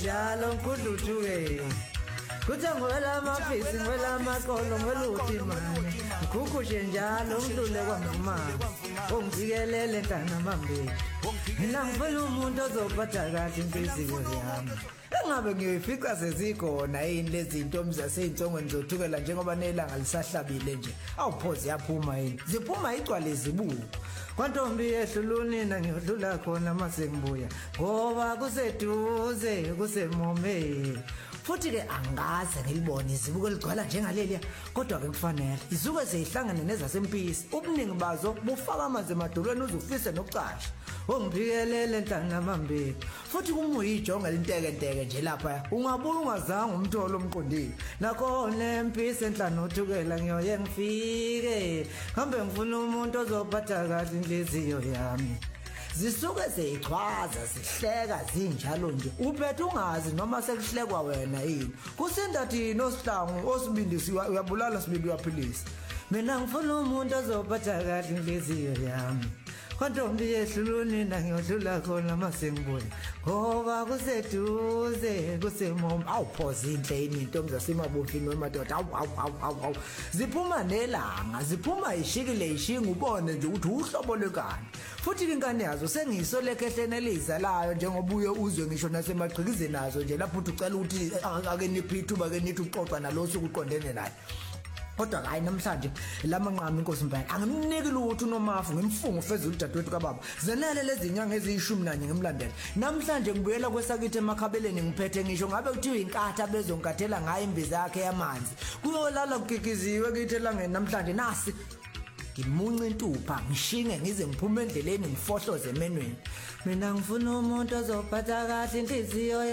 Njalo nkudlujuke Kutha ngwela amapisi ngwela amaqolo ngwela uthimane Kukushe njalo ngidlule kwamama Ongijikelele ntana mambeki Mina ngifela umuntu ozophatha kahle inhliziyo yami Engabe ngiyoyifica sezikhona yini lezi zintombi zasey'nsongweni zothukela njengoba nelanga lisahlabile nje awuphoze yaphuma yini ziphuma igcwale zibuko Kwantombi yehlulunina ngiyodlula khona mase ngibuya ngoba kuseduze kusemome futhi ke angaze ngilibone izibuko ligcwala njengaleliya kodwa ke kufanele izuke seyihlangane nezasempisi ubuningi bazo bufaka amanzi emadolweni uzufise nokucasha ongibhikelele ntana mambeki futhi kumuyijonga lenteke nje lapha ungabuya ungazange umtholo omqondile nakhona empisi enhlano uthukela ngiyoye ngifike kambe ngifuna umuntu ozophatha kahle inhliziyo yami zisuke seyichwaza sihleka zinjalo nje uphethe ungazi noma sekuhlekwa wena yini kusinda thina osihlangu osibindisi uyabulala sibindi uyaphilisa mina ngifuna umuntu ozophatha kahle inhliziyo yami Kwantombi yehlulunina ngiyodlula khona mase ngibuya ngoba kuseduze kusemom awuphoze inhle intombi zasemabomfini wemadoda awu ziphuma nelanga ziphuma ishikile ishinga ubone nje ukuthi uhlobo lekani futhi ingane yazo sengiyisoleke ehlene elizalayo njengoba uye uzwe ngisho nasemagcikizeni nazo nje lapho uthi ucela ukuthi ake niphi ithuba ke nithi uxoxa naloso ukuqondene naye kodwa hayi namhlanje lamanqama inkosi mpela angimniki lutho nomafu ngimfunga ufezulu dadewethu kababa zenele lezi nyanga eziyishumi ngimlandela namhlanje ngibuyela kwesakithi emakhabeleni ngiphethe ngisho ngabe kuthiwa inkatha bezonkathela ngayo imbiza yakhe yamanzi kuyolala kugigiziwe kithi elangeni namhlanje nasi ngimunca intupha ngishinge ngize ngiphume endleleni ngifohloze emenweni mina ngifuna umuntu ozophatha kahle inhliziyo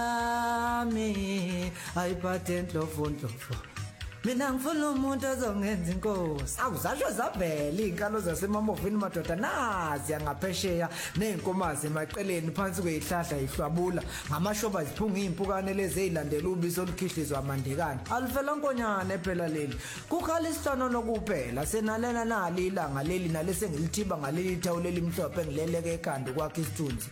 yami ayiphathe ndlovu Mina ngifuna umuntu ozongenza inkosi awuzasho zavela inkalo zasemamofini madoda nazi yangaphesheya nenkomazi emaqeleni phansi kweyihlahla ihlwabula ngamashoba ziphunga impukane lezi ezilandela ubisi olukhihliswa amandekane alifela nkonyane phela leli kukhala isihlano nokuphela senalena nali ilanga leli nalese ngilithiba ngaleli thawule limhlophe ngileleke ekhanda kwakhe isithunzi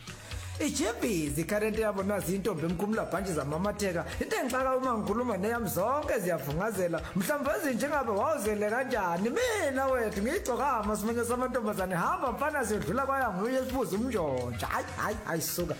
Ijebizi currently yabo nazi intombi emkhumula bhanje zamamatheka into engixaka uma ngikhuluma neyami zonke ziyavungazela mhlawumbe ezinjengabe wawuzele kanjani mina wethu ngigcokama simenye samantombazane hamba mfana siyodlula kwaya nguye sibuza umnjonja hayi suka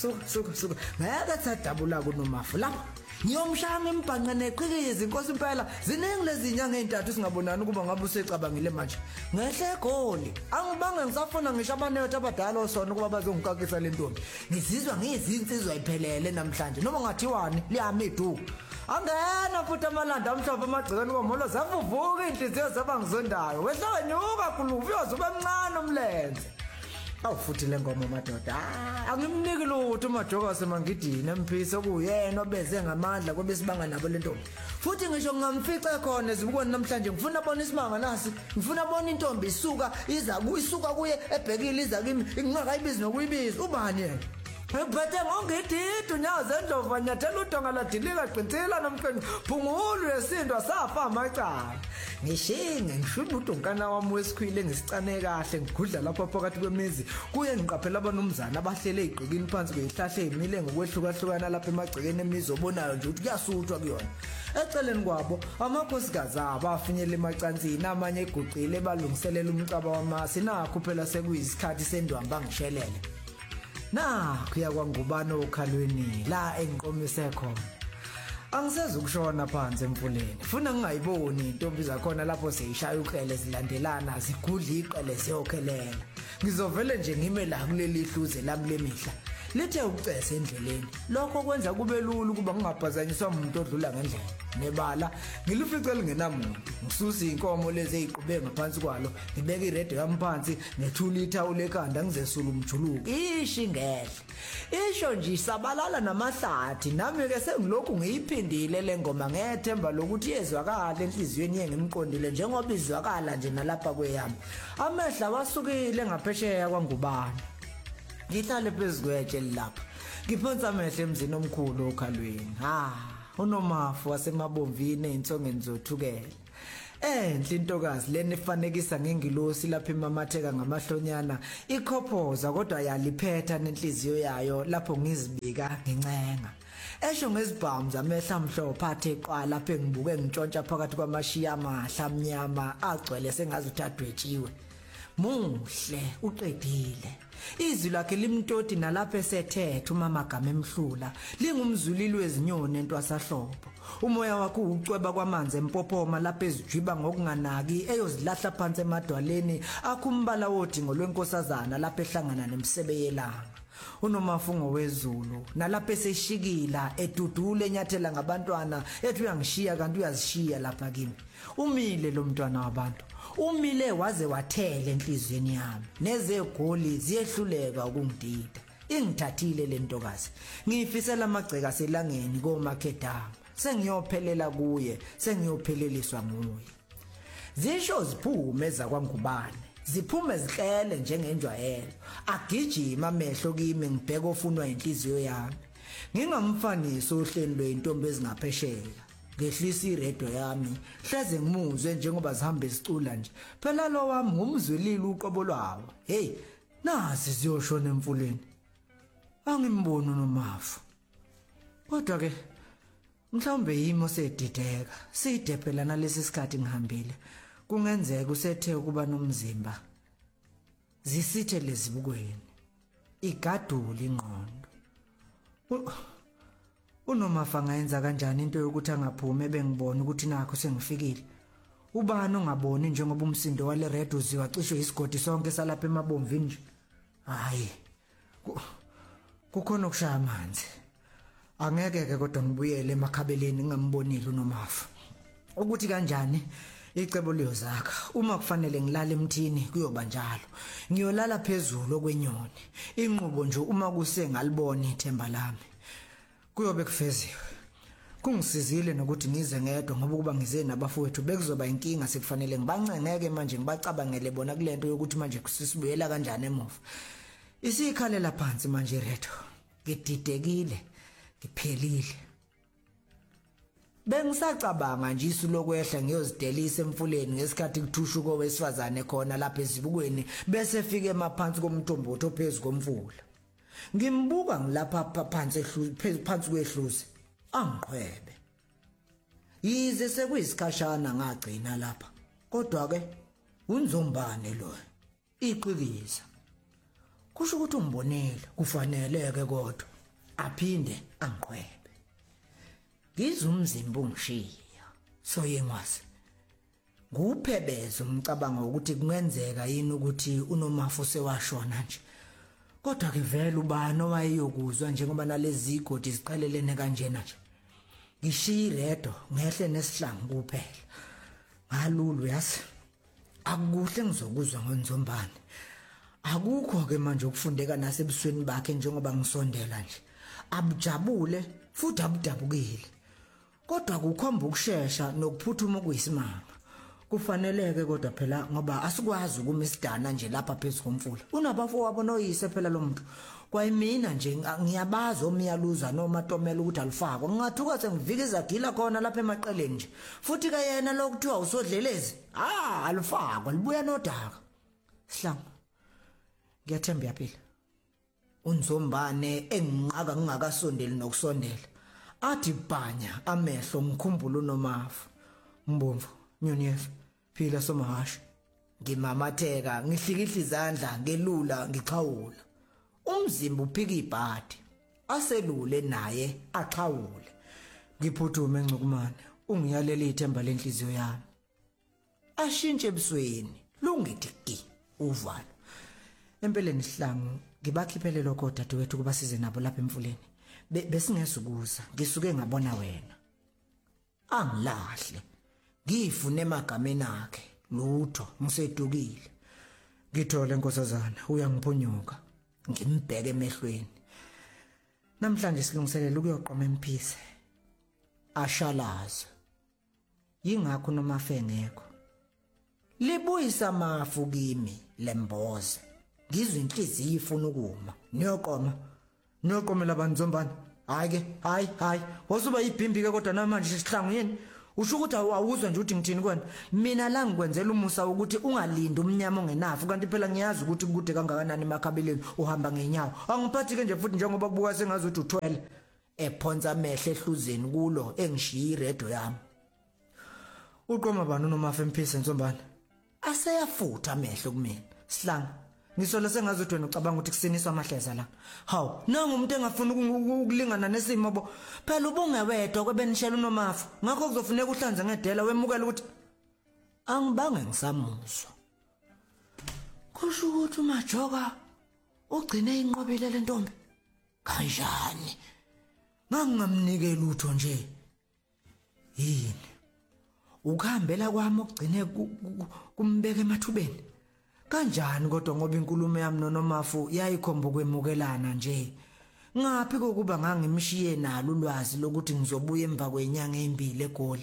ngeke sadabula kunomafu lapha ngiyomshanga imbhanqa neqhikizi inkosi impela ziningi lezi nyanga ezintathu singabonani kuba ngabe usecabangile manje ngehle egoli angibange ngisafuna ngisho abanethu abadala osona kuba bazongikakisa le ntombi ngizizwa ngiyizinsizwa iphelele namhlanje noma ngathiwani liyamidu angena futhi amalanda amhlophe amagcikeni komolo zavuvuka inhliziyo zabangizondayo wehla wenyuka khuluvu uyozuba emncane umlenze awufuthi le ngoma madoda angimniki lutho umajoka semangidini emphisa okuyena obeze ngamandla kobe sibanga nabo lentombi futhi ngisho ngamfica khona ezibukweni namhlanje ngifuna bona isibanga nasi ngifuna bona intombi isuka isuka kuye ebhekile iza kimi ingakayibizi nokuyibiza ubani yena Ngiphethe ngongididi unyawo endlova nyathela udonga ladilika qinsila nomqeni phungulu yesindwa safa amacala ngishinge ngishuna udonkana wami wesikhwile ngisicane kahle ngigudla lapha phakathi kwemizi kuye ngiqaphela abanumzana abahlele igqikini phansi kweyihlahla ezimile ngokwehlukahlukana lapha emagcekeni emizi obonayo nje ukuthi kuyasuthwa kuyona eceleni kwabo amakhosikazi abafinyela emacansini amanye eguqile balungiselela umcaba wamasi nakho phela sekuyisikhathi sendwamba ngishelele kuya kwangubani okhalweni la engiqomise khona angisezukushona phansi emfuleni funa ngingayiboni intombi zakhona lapho seyishaya uqele zilandelana zigudla iqele siyokhelela ngizovele nje ngime la kuleli hluze lami lemihla lithe ukucesa endleleni lokho kwenza kube lula ukuba ngingaphazanyiswa umuntu odlula ngendlela nebala ngilifice lingenamuntu ngisusa inkomo lezi eziqhube ngaphansi kwalo ngibeka iredo yami phansi nethula ithawule ekhanda ngizesula umjuluko ishi ngehle isho nje isabalala namahlathi nami ke sengilokhu ngiyiphindile le ngoma ngethemba lokuthi yezwakala enhliziyweni yengimqondile njengoba izwakala nje nalapha kweyami amehla wasukile ngaphesheya kwangubani ngihlale phezukweje lapha ngiphonsa amehla emzini omkhulu okhalweni unomafu wasemabomvini einsongeni zothukela enhle intokazi leni ifanekisa ngengilosi lapha imamatheka ngamahlonyana ikhophoza kodwa yaliphetha nenhliziyo yayo lapho ngizibika ngencenga esho ngezibhamu zamehla amhlophe athe qwa lapha engibuke ngitshontsha phakathi kwamashiya amahla amnyama agcwele sengazi uthadwetshiwe muhle uqedile izwi lakhe limtoti nalapha esethethe umamagama emhlula lingumzulili wezinyoni entwasahlobo umoya wakhe ucweba kwamanzi empophoma lapha ezijiba ngokunganaki eyozilahla phansi emadwaleni akumbala wodingo lwenkosazana lapha ehlangana nemisebe yelanga unomafungo wezulu nalapha eseshikila edudule enyathela ngabantwana ethi uyangishiya kanti uyazishiya lapha kimi umile lo mntwana wabantu umile waze wathele enhlizweni yami nezegoli ziyehluleka ukungidida ingithathile lentokazi ngifisela amagceka selangeni komakhedama sengiyophelela kuye sengiyopheleliswa nguye zisho ziphume ezakwangubane ziphume zihlele njengenjwayelo agijima amehlo kimi ngibheka ofunwa inhliziyo yami ngingamfanisi ohleni lweintombi ezingaphesheya ngehlisa iredio yami hleze ngimuzwe njengoba zihamba izicula nje phela lo wami ngumzwelili uqobo lwawo hey nasi siyoshona emfuleni angimboni uNomafu kodwa ke mhlawumbe yimo sedideka sidephelana lesi sikhathi ngihambile kungenzeka usethe ukuba nomzimba zisithe lezibukweni igadule ingqondo uNomafu angayenza kanjani into yokuthi angaphumi bengibona ukuthi nakho sengifikile ubani ongaboni njengoba umsindo wale red uziwa cishe isigodi sonke salapha emabomvini nje hayi kukhona ukushaya amanzi angeke ke kodwa ngibuyele emakhabeleni ngingambonile uNomafu ukuthi kanjani icebo liyozakha uma kufanele ngilale emthini kuyoba njalo ngiyolala phezulu okwenyoni inqubo nje uma kusengalibona ithemba lami kuyobe kufeziwe kungisizile nokuthi ngize ngedwa ngoba kuba ngize nabafowethu bekuzoba inkinga sekufanele ngibancengeke manje ngibacabangele bona kulento yokuthi manje kusisibuyela kanjani emuva isikhalela phansi manje retho ngididekile ngiphelile bengisacabanga nje isu lokwehla ngiyozidelisa emfuleni ngesikhathi kuthushuko wesifazane khona lapha ezibukweni bese efike emaphansi komthombothi ophezulu komfula ngimbuka ngilapha phansi phansi kwehluzi angiqhwebe yize sekuyisikhashana ngagcina lapha kodwa ke unzombane lo iqhikiza kusho ukuthi ungibonile kufaneleke kodwa aphinde angiqhwebe ngizumzimba ungishiya soyengwazi nguphebezo umcabango ukuthi kungenzeka yini ukuthi uNomafu sewashona nje kodwa ke vele ubani owayeyokuzwa njengoba nalezi igodi ziqhelelene kanjena nje ngishiya iredo ngehle nesihlangu kuphela ngalulu yazi akukuhle ngizokuzwa ngonzombane akukho ke manje ukufundeka nasebusweni bakhe njengoba ngisondela nje abujabule futhi abudabukile kodwa kukhomba ukusheshsha nokuphuthuma okuyisimanga kufaneleke kodwa phela ngoba asikwazi ukuma isidana nje lapha phezulu komfula unabafowabo noyise phela lo muntu kwayimina nje ngiyabaza omiyaluza noma Tomela ukuthi alifakwa ngingathuka sengivika izagila khona lapha emaqeleni nje futhi ke yena lokuthiwa usodlelezi alifakwa libuya nodaka sihlangu ngiyathemba yaphila unzombane enginqaka ngingakasondeli nokusondela athi bhanya amehlo ngikhumbula uNomafu mbomvu nyoniyefu phila somahasha ngimamatheka ngihlikihla izandla ngelula ngiqhawula umzimba uphika ibhadi aselule naye aqhawule ngiphuthuma encukumane ungiyalela ithemba lenhliziyo yami ashintshe ebusweni lungidiki uvalo empeleni sihlangu ngibakhiphele lokho dadewethu kuba size nabo lapha emfuleni besingezukuza ngisuke ngabona wena angilahle ngifune emagameni akhe lutho ngisedukile ngithole inkosazana uyangiphonyuka ngimbheke emehlweni namhlanje silungiselela ukuyoqoma emphise ashalaza yingakho Nomafu engekho libuyisa amafu kimi lemboze ngizwe inhliziyo ifuna ukuma niyoqomela abantu zombane hayi ke hayi wasuba ibhimbi ke kodwa namanje sihlangu yini usho ukuthi awuzwa nje ukuthi ngithini kona mina la ngikwenzela umusa ukuthi ungalindi umnyama ongenafu kanti phela ngiyazi ukuthi kude kangakanani emakhabeleni uhamba ngenyawo angiphathi ke nje futhi njengoba kubuka sengazi ukuthi uthwele ephonsa amehlo ehluzeni kulo engishiya iredo yami uqoma bani uNomafu Mphisi Ntombane aseyafutha amehlo kumina sihlanga ngisola sengazi ukuthi wena ucabanga ukuthi kusiniswa amahleza la hawu nangu umuntu engafuna ukulingana nesimo bo phela ubungewedwa kwebenishela uNomafu ngakho kuzofuneka uhlanze ngedela wemukela ukuthi angibange ngisamuzwa kusho ukuthi uMajoka ugcine inqobile le ntombi kanjani ngangamnike lutho nje yini ukuhambela kwami ogcine kumbeka emathubeni kanjani kodwa ngoba inkulumo yami noNomafu yayikhomba ukwemukelana nje ngaphi kokuba ngangimshiye nalo ulwazi lokuthi ngizobuya emva kwenyanga ezimbili eGoli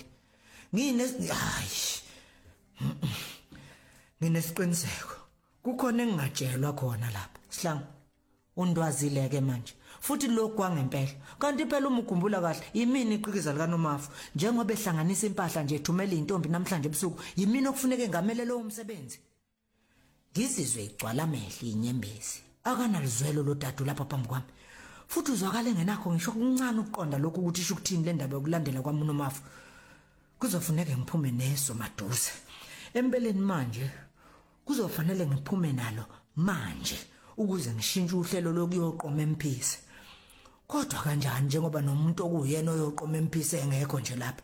nginesiqiniseko kukhona engingatshelwa khona lapha sihlanga undwazileke manje futhi lokhu kwangempela kanti phela uma ukhumbula kahle yimini iqikiza lika Nomafu njengoba ehlanganisa impahla nje ethumela intombi namhlanje ebusuku yimini okufuneka ngamele lo umsebenzi ngizizwe igcwala amehlo inyembezi akanalizwelo lo dadu lapha phambi kwami futhi uzwakala engenakho ngisho kuncane ukuqonda lokho ukuthi isho ukuthini le ndaba yokulandela kwami uNomafu kuzofuneka ngiphume neso maduze empeleni manje kuzofanele ngiphume nalo manje ukuze ngishintshe uhlelo lokuyoqoma Mphisi kodwa kanjani njengoba nomuntu okuyena oyoqoma Mphisi engekho nje lapha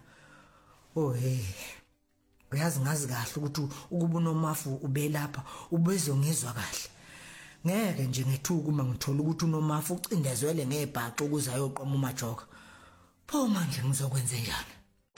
uyazi ngazi kahle ukuthi ukuba uNomafu ube lapha ubezongizwa kahle ngeke nje ngethuka uma ngithola ukuthi uNomafu ucindezwele ngebhaqa ukuze ayoqoma uMajoka pho manje ngizokwenza njani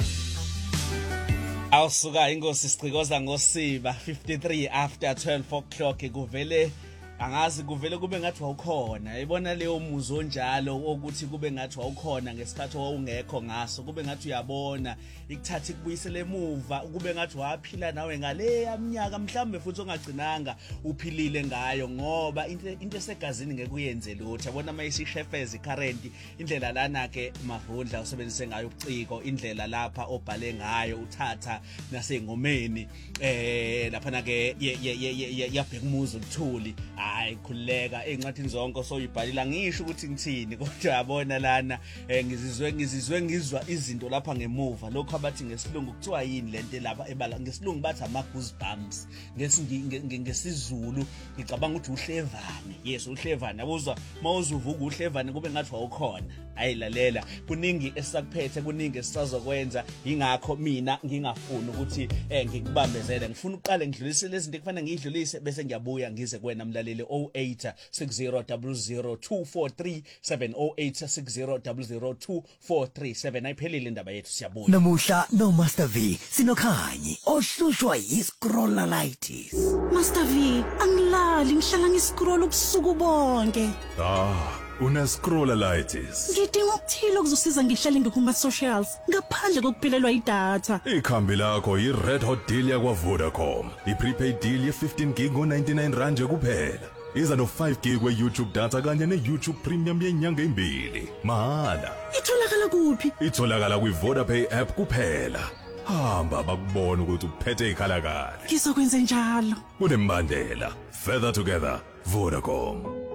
awusuka inkosi Sicikoza ngosiba 53 after 12 o'clock kuvele angazi kuvele kube ngathi wawukhona ibona leyo muzo njalo ukuthi kube ngathi wawukhona ngesikhathi owungekho ngaso kube ngathi uyabona ikuthatha ikubuyisele emuva kube ngathi waphila nawe ngale yaminyaka mhlambe futhi ongagcinanga uphilile ngayo ngoba into esegazini ngeke uyenze lutho yabona mayisishefezi current indlela lana ke Mavundla usebenzise ngayo ubuciko indlela lapha obhale ngayo uthatha nasengomeni lapha na ke yabheka umuzo uthuli hayi khuleka ezincwadini zonke soyibhalila ngisho ukuthi ngithini kodwa yabona lana ngizizwe ngizwa izinto lapha ngemuva lokho abathi ngesilungu kuthiwa yini lento lapha ebala ngesilungu bathi ama goosebumps ngesizulu ngicabanga ukuthi uhlevane yes uhlevane yabuzwa mawuzuvuka uhlevane kube ngathi wawukhona ayilalela kuningi esakuphethe kuningi esisazokwenza ingakho mina ngingafuni ukuthi ngikubambezele ngifuna uqale ngidlulise lezi zinto kufanele ngidlulise bese ngiyabuya ngize kuwena mlaleli 08 60002437 08 60002437 ayiphelile indaba yethu siyabuya namuhla no Master V sinokhanyi ohlushwa yiscrolleritis Master V angilali ngihlala ngiscroll ubusuku bonke Una-scrolleritis. Ngidinga ukuthile okuzosiza ngihlale ngikuma socials ngaphandle kokuphelelwa idatha. Ikhambi lakho yi-Red Hot deal yakwa Vodacom. I-prepaid deal ye-15 gig ngo-99 rand kuphela. Iza no-5 gig we-YouTube data kanye ne-YouTube Premium yenyanga ezimbili. Mahala. Itholakala kuphi? Itholakala kwi-VodaPay app kuphela. Hamba bakubona ukuthi uphethe ikhalakala. Ngizokwenza njalo. Kunembandela. Further together. Vodacom.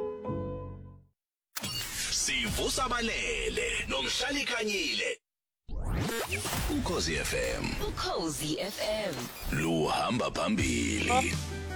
Sivusabalele nomhlali khanyile Ukhozi FM luhamba phambili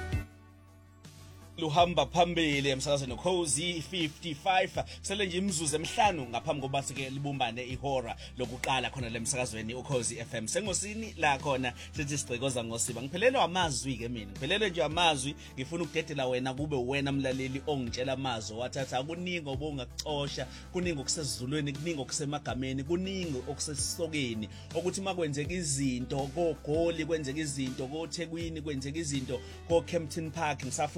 luhamba phambili emsakazweni Ukhozi 55 sele nje imizuzu emihlanu ngaphambi kokuba sike libumbane ihora lokuqala khona lemsakazweni Ukhozi FM sengosini la khona sithi Sicikoza ngosiba ngiphelelwe amazwi ke mina ngiphelelwe nje amazwi ngifuna ukudedela wena kube wena mlaleli ongitshela amazwi wathatha kuningi obungakuxosha kuningi okusezulweni kuningi okusemagameni kuningi okusesisokeni ukuthi makwenzeka izinto koGoli kwenzeka izinto koThekwini kwenzeka izinto koKempton Park ngisafuna ukuthatha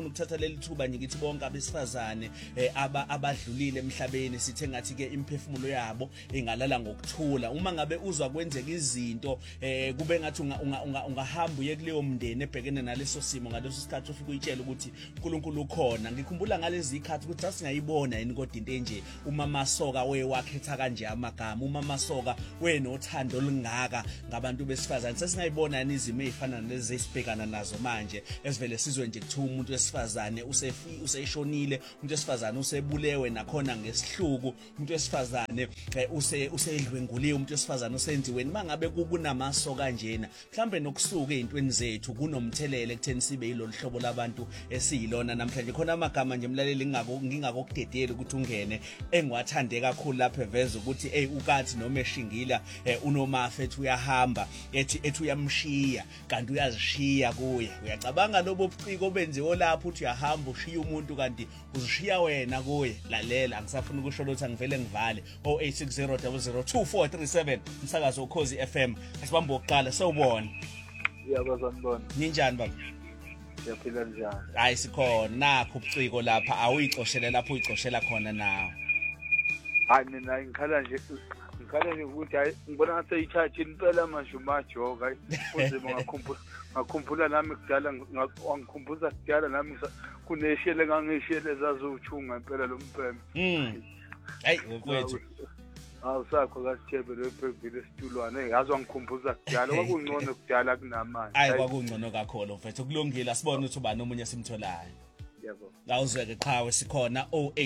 leli thuba nje ngithi bonke abesifazane abadlulile emhlabeni sithe ngathi ke imphefumulo yabo ingalala ngokuthula. Uma ngabe uzwa kwenzeka izinto kube ngathi ungahamba uye kuleyo mndeni ebhekene naleso simo ngaleso sikhathi ufike uyitshela ukuthi uNkulunkulu ukhona. Ngikhumbula ngalezi ikhathi ukuthi sasingayibona yini kodwa into enje uMama Soka wakhetha kanje amagama, uMama Soka wenothando olungaka ngabantu besifazane. Sasingayibona yini izimo ezifana nalezi esibhekana nazo manje esivele sizwe nje kuthiwa umuntu wesifazane useshonile, umuntu wesifazane usebulewe nakhona ngesihluku, umuntu wesifazane usedlwenguliwe, umuntu wesifazane usenziweni. Mangabe kunamaso kanjena mhlambe nokusuka ezintweni zethu kunomthelele ekutheni sibe yilolu hlobo labantu esiyilona namhlanje. Khona amagama nje mlaleli ngingakokudedela ukuthi ungene engiwathande kakhulu lapha eveza ukuthi ukathi noma eshingila unomafa ethi uyahamba ethi uyamshiya kanti uyazishiya kuye. Uyacabanga lobo buciko benziwe lapho uthi uyahamba ushiya umuntu kanti uzishiya wena kuye. Lalela angisafuna ukusho ukuthi angivele ngivale 0860002437 umsakazo Ukhozi FM. Asibambe oqala sawubona. Yebo sanibona. Ninjani baba? Siyaphila njani? Hayi sikhona nakho ubuciko lapha awuyixoshele lapho uyixoshela khona nawe. Hayi mina ngikhala nje ukuthi hayi ngibona ngathi i-charge impela manje umajoka futhi ngakhumbula nami kudala ngikhumbuza kudala nami kuneshele ngangishele zazuthunga impela lo mpembe. Hayi ngokwethu awusakho kasithebe lephevile esitulwane yazwa ngikhumbuza kudala kwakungcono kudala kunamanje. Hayi kwakungcono kakhulu mfethu kulungile asibone ukuthi ubani omunye simtholayo. Yebo. Awuzweke qhawe sikhona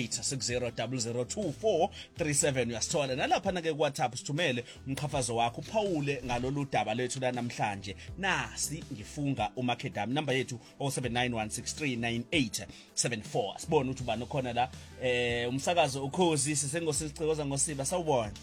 0860002437 uyasithola nalapha na ke WhatsApp sithumele umkhafazo wakho uphawule ngalolu daba lethu la namhlanje. Nasi ngifunga uMakedam number yethu 0791639874. Sibone ukuthi ubani okhona la umsakazo Ukhozi sisengosicikoza ngosiba sawubona.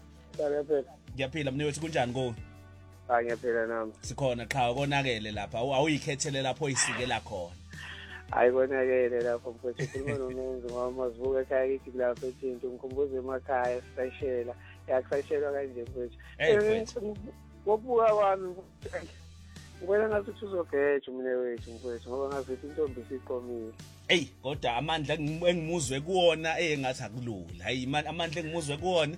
Ngiyaphila mnewethu kunjani ko? Hayi ngiyaphila nami. Sikhona qhawe konakele lapha awuyikhethele lapho isikela khona. Ayibonakele lapho mfethu ukhuluma nomenzi ngoba mazivuka ekhaya kithi lapho ethinto ngikhumbuza emakhaya sisashela yakusashelwa kanje mfethu wobuka kwami ngibona ngathi uzogeja umne wethu mfethu ngoba ngazithi intombi isiqomile. Kodwa amandla engimuzwe kuona engathi akulula. Hayi amandla engimuzwe kuona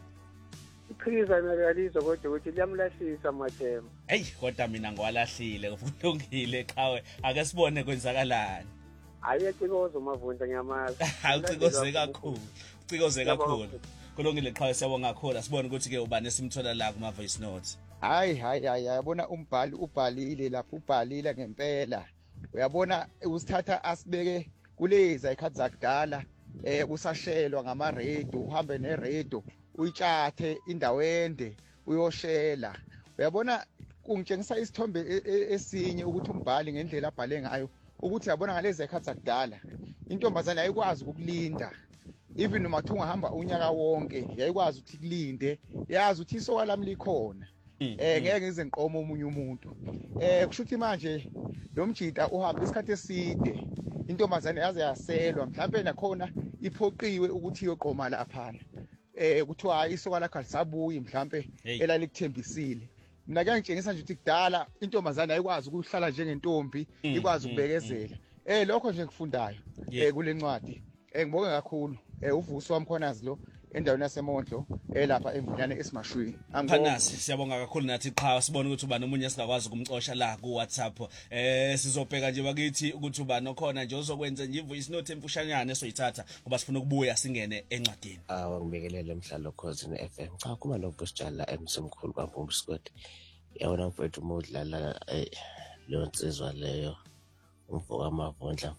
iqhiza nalalizo kodwa ukuthi liyamlahlisa mathema. Kodwa mina ngwalahlile kulungile qhawe ake sibone kwenzakalani. Ayecikoza umavunza ngiyamazi. Ucikoze kakhulu. Ucikoze kakhulu. Kulungile qhawe siyabonga kakhulu. Sibone ukuthi ke ubani esimthola la kuma voice notes. Hayi yabona umbhali ubhalile lapho ubhalile ngempela. Uyabona usithatha asibeke kulezi ikhathi zakudala usashelwa ngama radio uhambe ne radio uyitshathe indawo ende uyoshela. Uyabona kungitshengisa isithombe esinye ukuthi umbhali ngendlela abhale ngayo ukuthi yabona ngalezi ikhathi zakudala intombazana ayikwazi ukulinda even noma thunga hamba unyaka wonke yayikwazi ukuthi kulinde yazi ukuthi isoka lami likhona ngeke ngize ngiqoma omunye umuntu kusho ukuthi manje lo mjita uhamba isikhathi eside intombazana yaze yaselwa mhlawumbe nakhona iphoqiwe ukuthi iyoqoma lapha kuthiwa isoka lakho alisabuyi mhlawumbe elalikuthembisile. Mina ke ngitshengisa nje ukuthi kudala intombazana ayikwazi ukuhlala njengentombi ikwazi ukubekezela. Lokho nje ngifundayo kule ncwadi. Ngibonge kakhulu uvuso wami khonazi lo endaweni yaseMondlo lapha eMvulane eSimashweni. Phanasi siyabonga kakhulu nathi qhawe sibone ukuthi ubani omunye singakwazi ukumxosha la ku WhatsApp. Sizobheka nje bakithi ukuthi ubani okhona nje ozokwenza nje ivoice note emfushanyane esoyithatha ngoba sifuna ukubuya singene encwadini. Ngibekelele umhlalo Ukhozi FM. Cha kuma noBusitshala emsemkhulu kaMpumbi Scott. Yabona mfethu umudlala leyo nsizwa leyo umvuka amavondla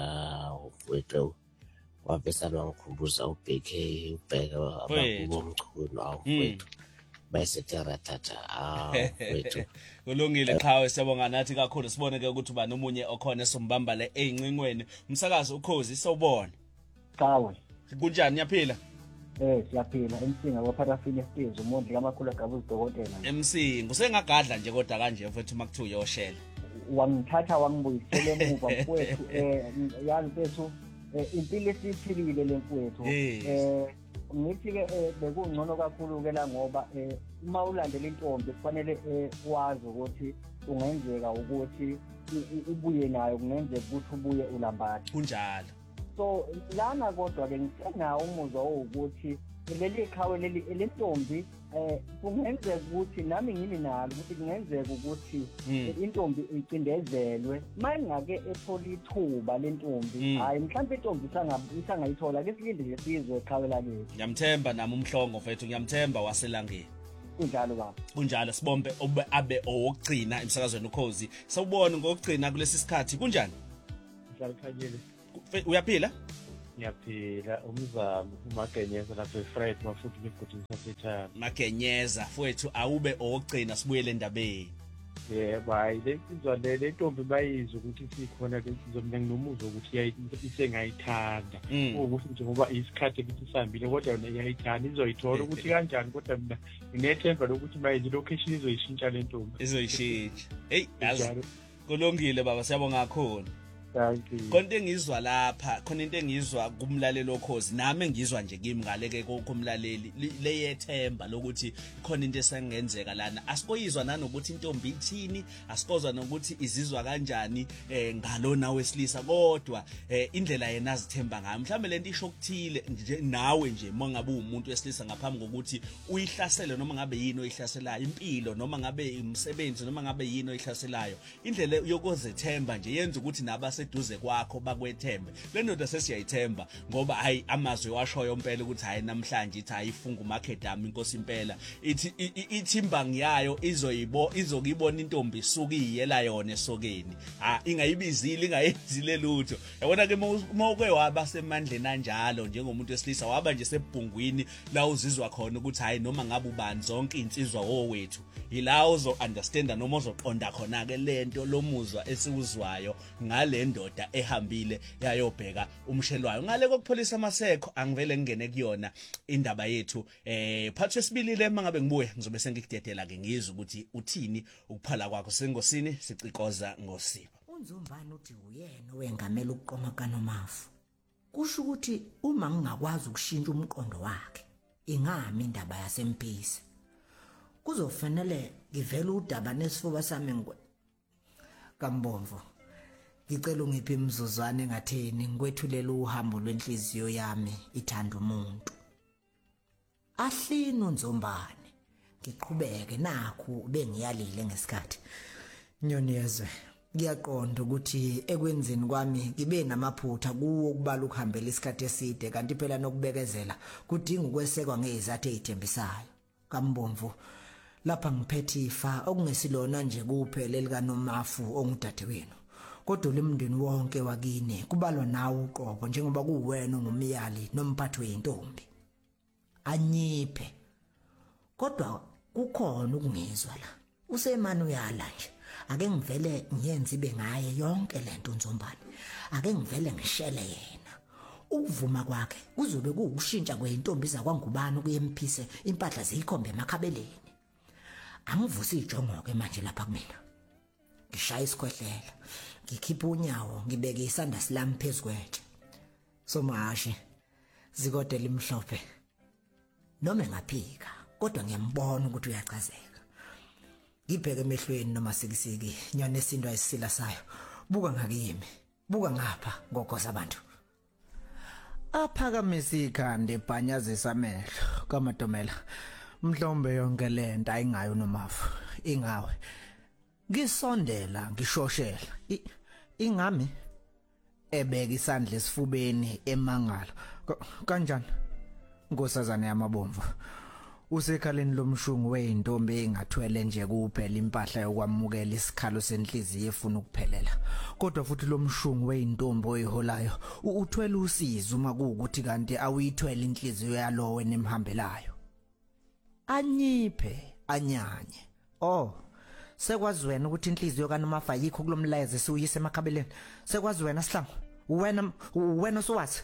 mfethu wabesana ngikhumbuza uBK ubheka abakubo umchuno awufethu bayisetera tata mfethu. Kulungile qhawe siyabonga nathi kakhulu sibone ke ukuthi ubani omunye okhona esombamba le ezincingweni umsakazo Ukhozi sawubona. Qhawe kunjani nyaphila? Siyaphila emsinga waParafini Steve umondli kamakhulu agabuza dokotela. Emsinga usengagadla nje kodwa kanje mfethu makuthiwa uyoshela. Wangithatha wangibuyisela emuva mfethu yazi mfethu impilo esiphilile lemfethu ngithi ke bekungcono kakhulu ke la ngoba uma ulandela intombi kufanele wazi ukuthi ungenzeka ukuthi ubuye nayo kungenzeka ukuthi ubuye ulambathe kunjalo. So lana kodwa ke ngicela umuzwa ukuthi leli khawe leli lentombi kungenzeka ukuthi nami ngini nalo ukuthi kungenzeka ukuthi intombi icindezelwe mayingake ethola ithuba lentombi hayi mhlawumbe intombi isangayithola ke silinde nje sizwe khawe lakhe. Ngiyamthemba nami umhlongo mfethu, ngiyamthemba waselangeni. Kunjalo baba. Kunjalo Sibombe abe owokugcina emsakazweni ukhozi. Sawubona ngokugcina kulesi sikhathi kunjani? Ngiyakhanyile. Uyaphila? Ngiyaphila umzamo uMagenyeza lapha eFred mafuthi ngigudini saseThana. Magenyeza mfowethu awube owokugcina sibuyele endabeni. Yebo hayi lensizwa le ntombi bayizwe ukuthi sikhona lensizwa mina nginomuzo ukuthi isengayithanda. Ukuthi njengoba isikhathi ukuthi sihambile kodwa yona iyayithanda izoyithola ukuthi kanjani kodwa mina nginethemba lokuthi mayizi location izoyishintsha le ntombi. Izoyishintsha. Hey yazi kulungile baba siyabonga kakhulu. Konke engizwa lapha khona into engizwa kumlaleli okhozi nami engizwa nje kimi ngaleke kumlaleli leyethemba lokuthi khona into esengenzeka lana asikoyizwa nanokuthi intombi ithini asikozwa nokuthi izizwa kanjani ngalona wesilisa kodwa indlela yena azithemba ngayo mhlawumbe lento isho ukuthile nje nawe nje mangabe umuntu wesilisa ngaphambi kokuthi uyihlasele noma ngabe yini oyihlaselayo impilo noma ngabe umsebenzi noma ngabe yini oyihlaselayo indlela yokozethemba nje yenza ukuthi nabase duze kwakho bakwethembe lendoda sesiyayithemba ngoba hayi amazwi washoyo impela ukuthi hayi namhlanje ithi ayifunga uMakedami inkosi impela ithi ithimbangi yayo izokibona intombi isukiyela yona esokeni ingayibizile ingayenzile lutho yabona ke mawuke waba semandleni kanjalo njengomuntu wesilisa waba nje sebhungwini la uzizwa khona ukuthi hayi noma ngabe ubani zonke insizwa wowethu ila uzo understand noma uzoqonda khona ke lento lomuzwa esiwuzwayo ngale ndoda ehambile yayobheka umshelwayo ngale kokupholisa amaseko angivele ngene kuyona indaba yethu phathi wesibilile mangabe ngibuye ngizobe sengikudedela ke ngizwe ukuthi uthini ukuphala kwakho sengosini sicikoza ngosiba. Unzumbane uthi uyena owengamela ukuqoma kaNomafu kusho ukuthi uma ngingakwazi ukushintsha umqondo wakhe ingami indaba yaseMpisi kuzofanele ngivele udaba nesifuba sami Kambomvu ngicela ungiphe imizuzwana engatheni ngikwethulela uhambo lwenhliziyo yami ithanda umuntu. Ahlino Nzombane ngiqhubeke nakho bengiyalile ngesikhathi. Nyoni yezwe ngiyaqonda ukuthi ekwenzeni kwami ngibe namaphutha kuwo ukubala ukuhambela isikhathi eside kanti phela nokubekezela kudinga ukwesekwa ngezathu ezithembisayo. Kambomvu lapha ngiphethe ifa okungesilona nje kuphela likaNomafu ongudadewenu kodwa lemndeni wonke wakini kubalwa nawe uqobo njengoba kuwena ngumyali nomphathi wentombi. Anyiphe kodwa kukhona ukungizwa la usemani uyala nje ake ngivele ngiyenze ibe ngaye yonke lento Nzombane ake ngivele ngishele yena ukuvuma kwakhe kuzobe kuukushintsha kweintombi zakwangubani kuyemphise impahla ziyikhombe emakhabeleni. Angivusi ijongo ke manje lapha kumina ngishaya isikhwehlela ngikhipha unyawo ngibeke isanda silami phezukweje Somashi zikodela imhlophe noma engaphika kodwa ngiyambona ukuthi uyachazeka ngibheke emehlweni noma sikisiki nyone esindwa isila sayo buka ngakimi buka ngapha ngogoza abantu aphakamisa ikhanda ebhanyazisa amehlo kaMadomela mhlombe yonke lento ayingayo Nomafu ingawe ngisondela ngishoshela ingami ebeka isandla esifubeni emangala kanjani Nkosazana yamabomvu usekhaleni lomshungu weintombi engathwele nje kuphela impahla yokwamukela isikhalo senhliziyo efuna ukuphelela kodwa futhi lomshungu weintombi oyiholayo uthwele usizo uma kuukuthi kanti awuyithwele inhliziyo yalowo wena emhambelayo. Anyiphe anyanye sekwazi wena ukuthi inhliziyo kaNomafu ayikho kulomlayezo esuyise emakhabeleni sekwazi wena Sihlangu wena sowazi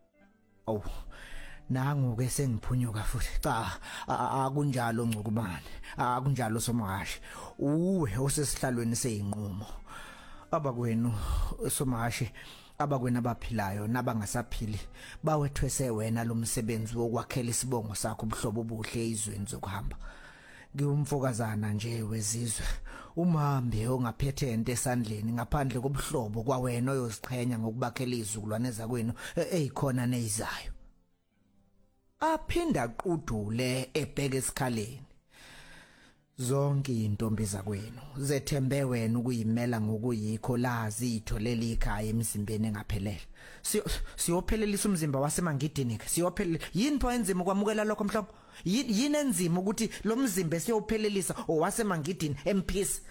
nangu ke sengiphunyuka futhi cha akunjalo Ngcukubane akunjalo Somashi uwe osesihlalweni seyinqumo abakwenu Somashi abakwena abaphilayo nabangasaphili bawethwese wena lo msebenzi wokwakhela isibongo sakho ubuhlobo obuhle ezweni zokuhamba. Ngiwumfokazana nje wezizwe, umhambi ongaphethe into esandleni ngaphandle kobuhlobo kwawena oyoziqhenya ngokubakhela izizukulwane zakwenu ezikhona nezizayo. Aphinda qudule ebheke esikhaleni. Zonke intombi zakwenu zethembe wena ukuyimela ngokuyikho lazi itholele ikhaya emzimbeni engaphelele. Siyophelelisa umzimba wasemangidini ke. Siyophelele yini pho enzima ukwamukela lokho mhlobo? Yini enzima ukuthi lo mzimba siyophelelisa owasemangidini emphisi?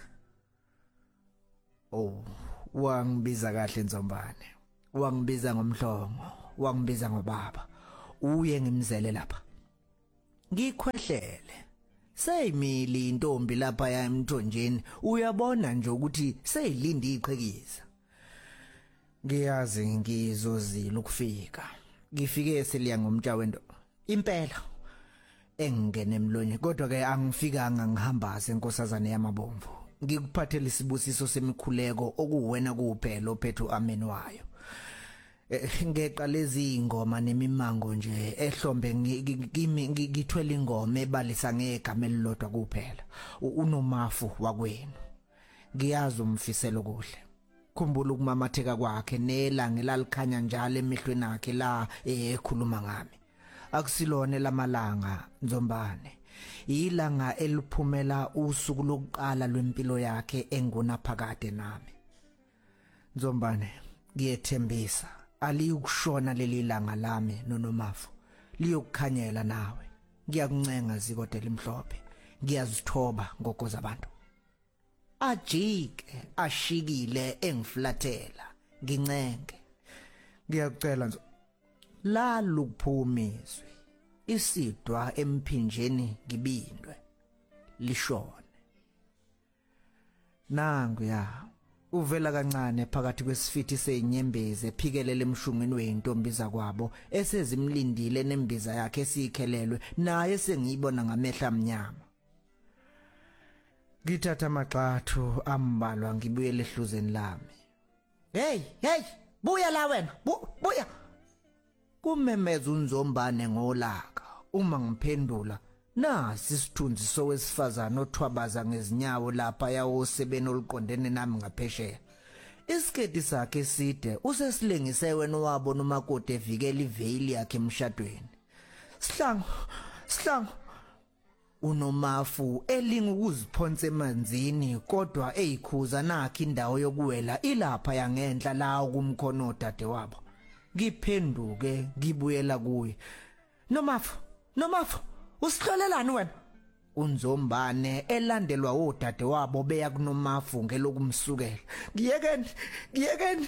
Oh, wangibiza kahle Nzombane. Wangibiza ngomhlongo, wangibiza ngobaba. Uye ngimzele lapha. Ngikhwehlele. Seyimili intombi lapha ya emthonjeni, uyabona nje ukuthi seyilinde iqhekisa. Ngiyazi ngizozila ukufika. Ngifike seliya ngomtsha wento. Impela engene emlonye kodwa ke angifikanga ngihambaze enkosazane yamabomvu. Ngikuphathela isibusiso semikhuleko okuwena kuphela ophethe amen wayo. Ngeqa lezi ingoma nemimango nje ehlombe ngithwele ingoma ebalisa ngegama elilodwa kuphela uNomafu wakwenu. Ngiyazi umfiselo kuhle. Khumbula ukumamatheka kwakhe nelanga elalikhanya njalo emehlweni akhe la ekhuluma ngami. Akusilone lamalanga Nzombane. Ilanga eliphumela usuku lokuqala lwempilo yakhe engunaphakade nami. Nzombane, ngiyethembisa aliyukushona leli langa lami noNomafu. Liyokukhanyela nawe. Ngiyakuncenga zikode limhlophe. Ngiyazithoba ngokoza abantu. Ajike ashikile engiflathela. Ngincenge. Ngiyakucela nje la lukuphumiswe. Isidwa emphinjeni ngibindwe lishone. Nangu ya uvela kancane phakathi kwesifithi senyembezi ephikelele emshungwini weintombi zakwabo esezimlindile nembiza yakhe esikhelelwe naye sengiyibona ngamehla amnyama. Ngithatha amaxathu ambalwa ngibuyele ehluzeni lami. Hey, buya la wena, buya. Kumemeza uNzombane ngolaka. Uma ngiphendula nasi isithunzi sowesifazana othwabaza ngezinyawo lapha yawosebeni oluqondene nami ngaphesheya. Isiketi sakhe eside usesilengise wena owabona umakoti evikela iveyili yakhe emshadweni. Sihlangu uNomafu elinga ukuziphonsa emanzini kodwa eyikhuza nakho indawo yokuwela ilapha yangenhla la kumkhono odade wabo. Ngiphenduke ngibuyela kuye. Nomafu, usihlolelani wena? uNzombane elandelwa odade wabo beya kuNomafu ngelokumsukela. Ngiyekeni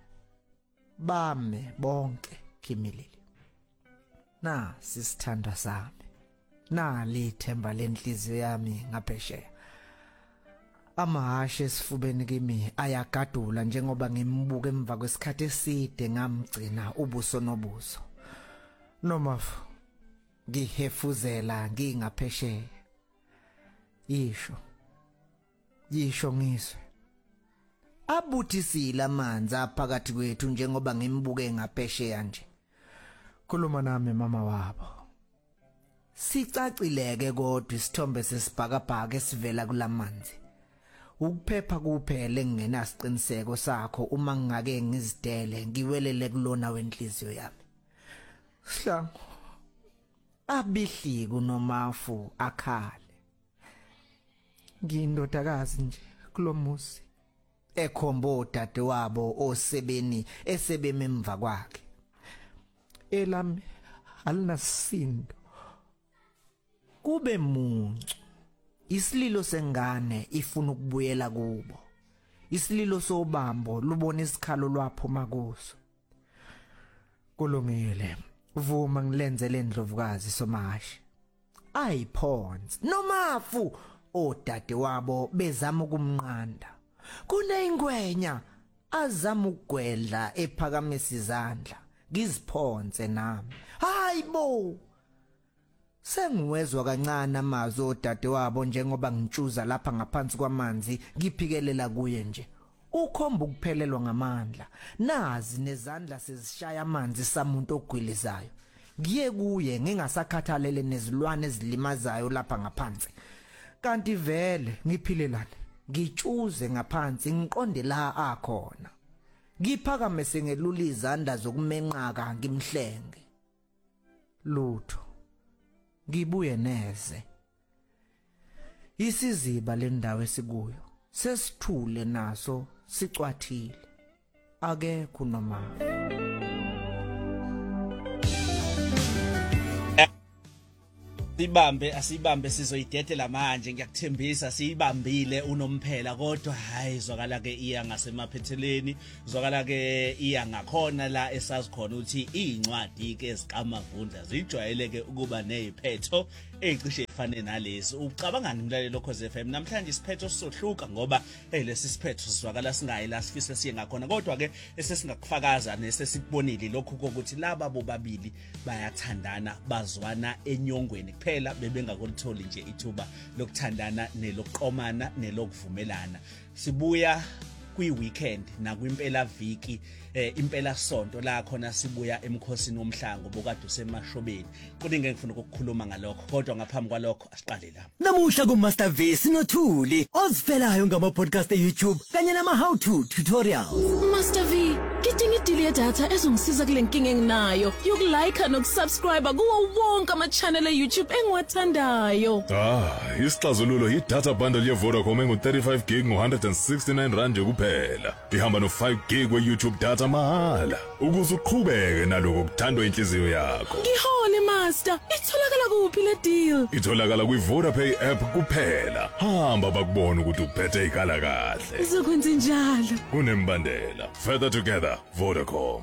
bame bonke kimilili. Na sisithanda sami. Na lithemba lenhliziyo yami ngaphesheya. Amahashe esifubeni kimi ayagadula njengoba ngimbuka emva kwesikhathi eside ngamgcina ubuso nobuso. Nomafu ngihefuzela ngingaphesheya. Yisho ngizwe. Abuthisile amanzi aphakathi kwethu njengoba ngimbuke ngaphesheya nje. Khuluma nami mama wabo. Sicacileke kodwa isithombe sesibhakabhaka esivela kulamanzi. Ukuphepha kuphela engenasiqiniseko sakho uma ngake ngizidele ngiwelele kulona wenhliziyo yami. Sihlangu abihliku Nomafu akhale. Ngindodakazi nje kulomuzi ekhombo odade wabo osebeni esebememva kwakhe. Elami alinasindo. Kube muncu. Isililo sengane ifuna ukubuyela kubo. Isililo sobambo lubona isikhalo lwaphuma kuso. Kulungile. Vuma ngilenzele indlovukazi Somashi. Ayiphonsi. Nomafu odade wabo bezama ukumnqanda. Kuneyingwenya azama ukugwedla ephakamisa izandla. Ngiziphonse nami. Hayibo. Sengiwezwa kancane amazwi odade wabo njengoba ngintshuza lapha ngaphansi kwamanzi ngiphikelela kuye nje. ukhomba ukuphelelwa ngamandla nazi nezandla sezishaya amanzi samuntu ogwilizayo ngiye kuye ngingasakhathalele nezilwane ezilimazayo lapha ngaphansi kanti vele ngiphilelane ngitshuze ngaphansi ngiqonde la akhona ngiphakame sengelula izandla zokumenqaka ngimhlenge lutho ngibuye neze isiziba lendawo esikuyo sesithule naso sicwathile akekho noma asibambe sizoyidedela manje ngiyakuthembisa siyibambile unomphela kodwa hayi zwakala ke iya ngasemaphetheleni zwakala ke iya ngakhona la esazi khona ukuthi incwadi ke ezikamavundla zijwayeleke ukuba neziphetho ezicishe ifane nalezi ucabangani umlalelo Khosi FM namhlanje isiphetho sizohluka ngoba lesi siphetho sizwakala singayi la sifise siye ngakhona kodwa ke esesingakufakaza nesesibonile lokho ukuthi laba bobabili bayathandana bazwana enyongweni kuphela bebengakulitholi nje ithuba lokuthandana nelokuqomana nelokuvumelana sibuya kwi-weekend nakwimpela viki impela sonto la khona sibuya emkhosini womhlango bokade usemashobeni kuningi engifuna ukukhuluma ngalokho kodwa ngaphambi kwalokho asiqale la Namuhla ku Master V sinothuli ozivelayo ngama podcast eYouTube kanye nama how to tutorials. Master V, ngidinga idili yedatha ezongisiza kule nkinga enginayo yokulike nokusubscribe kuwo wonke ama channel eYouTube engiwathandayo. Isixazululo yi-data bundle ye-Vodacom engu-35 gig ngo-169 rand kuphela. Ihamba no-5 gig we-YouTube data mahala ukuze uqhubeke naloko kuthandwa inhliziyo yakho. Ngihole Master, itholakala kuphi le deal? Itholakala kwi-Vodapay app kuphela. Hamba bakubona ukuthi uphethe ikhala kahle. Ngizokwenza njalo. Kunembandela. Further together, Vodacom.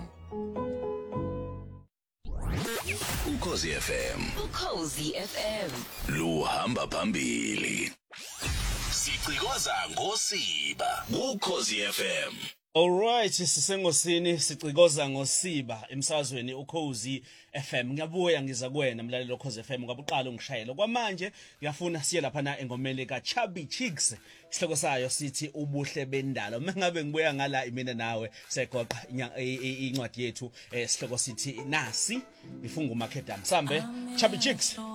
Ukhosi FM. Ukhosi FM. Luhamba phambili. Sicikoza ngosiba. Ukhosi FM. Alright sisengosini sicikoza ngosiba emsazweni Ukhosi FM ngiyabuya ngiza kuwena mlalelo Ukhosi FM ngabuqala ungishayela kwamanje ngiyafuna siye lapha na engomeni ka Chubby Cheeks isihloko sayo sithi ubuhle bendalo mengabe ngibuya ngala imina nawe segoqa incwadi yethu isihloko sithi nasi ifunga uMakedam sambe Chubby Cheeks